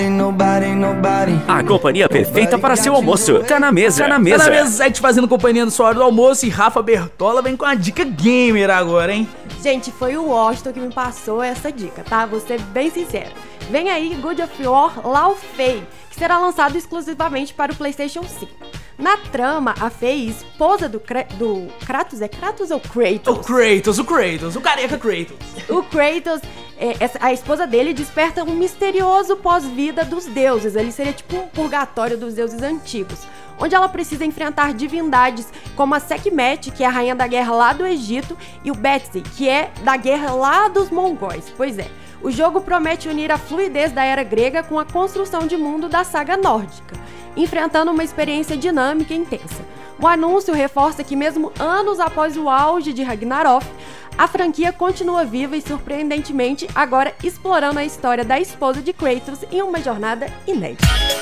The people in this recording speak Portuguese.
A companhia perfeita para seu almoço. Tá na mesa. Tá na mesa 7 fazendo companhia na sua hora do almoço. E Rafa Bertola vem com a dica gamer agora, hein? Gente, foi o Washington que me passou essa dica, tá? Vou ser bem sincero. Vem aí God of War Lao Fei, que será lançado exclusivamente para o PlayStation 5. Na trama, a Fei, esposa do Kratos, é Kratos ou Kratos? O Kratos, o careca Kratos. O Kratos, a esposa dele desperta um misterioso pós-vida dos deuses. Ele seria tipo um purgatório dos deuses antigos, onde ela precisa enfrentar divindades como a Sekhmet, que é a rainha da guerra lá do Egito, e o Betsy, que é da guerra lá dos mongóis. Pois é, o jogo promete unir a fluidez da era grega com a construção de mundo da saga nórdica, enfrentando uma experiência dinâmica e intensa. O anúncio reforça que mesmo anos após o auge de Ragnarok, a franquia continua viva e, surpreendentemente, agora explorando a história da esposa de Kratos em uma jornada inédita.